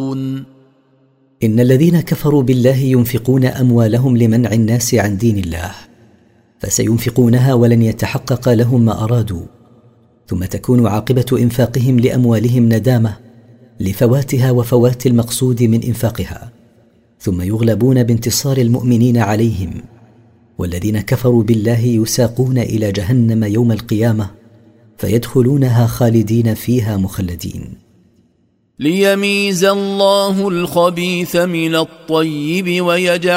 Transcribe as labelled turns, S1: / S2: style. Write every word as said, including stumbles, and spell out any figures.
S1: يتقون.
S2: إن الذين كفروا بالله ينفقون أموالهم لمنع الناس عن دين الله، فسينفقونها ولن يتحقق لهم ما أرادوا، ثم تكون عاقبة إنفاقهم لأموالهم ندامة لفواتها وفوات المقصود من إنفاقها، ثم يغلبون بانتصار المؤمنين عليهم، والذين كفروا بالله يساقون إلى جهنم يوم القيامة فيدخلونها خالدين فيها مخلدين.
S1: ليميز الله الخبيث من الطيب ويجعل